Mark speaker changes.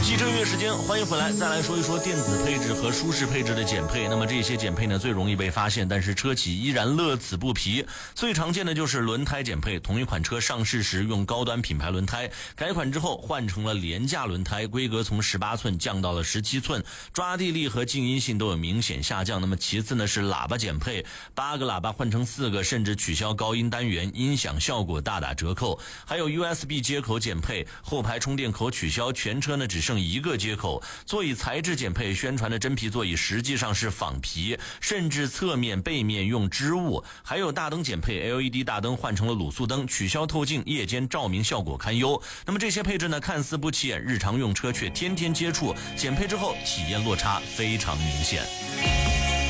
Speaker 1: 汽车音乐时间，欢迎回来，再来说一说电子配置和舒适配置的减配。那么这些减配呢，最容易被发现，但是车企依然乐此不疲。最常见的就是轮胎减配，同一款车上市时用高端品牌轮胎，改款之后换成了廉价轮胎，规格从18寸降到了17寸，抓地力和静音性都有明显下降。那么其次呢是喇叭减配，8个喇叭换成4个，甚至取消高音单元，音响效果大打折扣。还有 USB 接口减配，后排充电口取消，全车呢只剩1个接口。座椅材质减配，宣传的真皮座椅实际上是仿皮，甚至侧面背面用织物。还有大灯减配， LED 大灯换成了卤素灯，取消透镜，夜间照明效果堪忧。那么这些配置呢看似不起眼，日常用车却天天接触，减配之后体验落差非常明显。